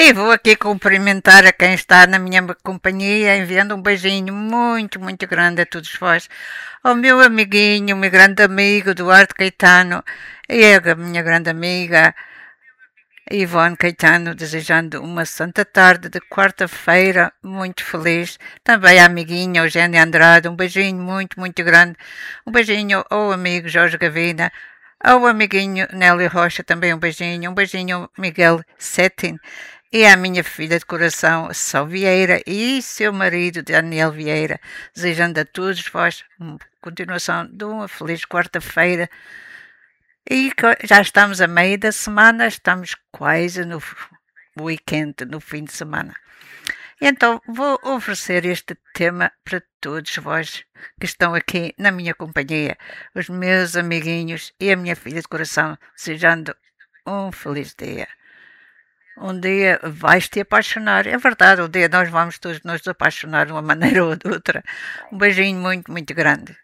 E vou aqui cumprimentar a quem está na minha companhia, enviando um beijinho muito, muito grande a todos vós. Ao meu amiguinho, meu grande amigo Duarte Caetano, e a minha grande amiga Ivone Caetano, desejando uma santa tarde de quarta-feira, muito feliz. Também à amiguinha Eugénia Andrade, um beijinho muito, muito grande. Um beijinho ao amigo Jorge Gavina, ao amiguinho Nélio Rocha, também um beijinho. Um beijinho ao Miguel Settin e à minha filha de coração, Sol Vieira, e seu marido, Daniel Vieira, desejando a todos vós uma continuação de uma feliz quarta-feira. E já estamos a meio da semana, estamos quase no weekend, no fim de semana. Então vou oferecer este tema para todos vós que estão aqui na minha companhia, os meus amiguinhos e a minha filha de coração, desejando um feliz dia. Um dia vais te apaixonar, é verdade, um dia nós vamos todos nos apaixonar de uma maneira ou de outra. Um beijinho muito, muito grande.